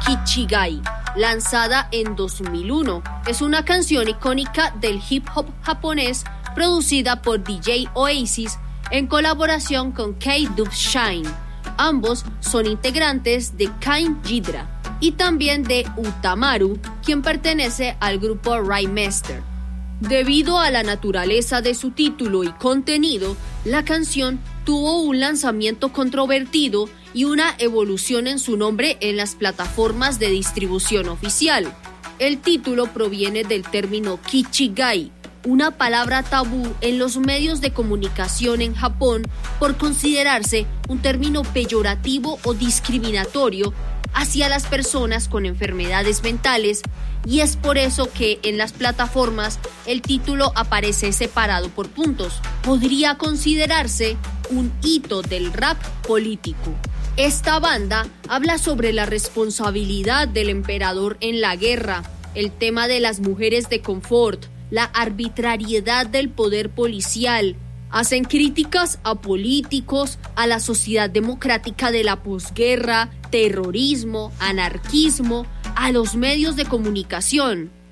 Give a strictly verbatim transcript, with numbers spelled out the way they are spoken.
Kichigai, lanzada en dos mil uno. Es una canción icónica del hip hop japonés producida por D J Oasis en colaboración con K-Dub Shine. Ambos son integrantes de Kain Jidra y también de Utamaru, quien pertenece al grupo Rhymaster. Debido a la naturaleza de su título y contenido, la canción tuvo un lanzamiento controvertido y una evolución en su nombre en las plataformas de distribución oficial. El título proviene del término Kichigai, una palabra tabú en los medios de comunicación en Japón por considerarse un término peyorativo o discriminatorio hacia las personas con enfermedades mentales, y es por eso que en las plataformas el título aparece separado por puntos. Podría considerarse un hito del rap político. Esta banda habla sobre la responsabilidad del emperador en la guerra, el tema de las mujeres de confort, la arbitrariedad del poder policial. Hacen críticas a políticos, a la sociedad democrática de la posguerra, terrorismo, anarquismo, a los medios de comunicación.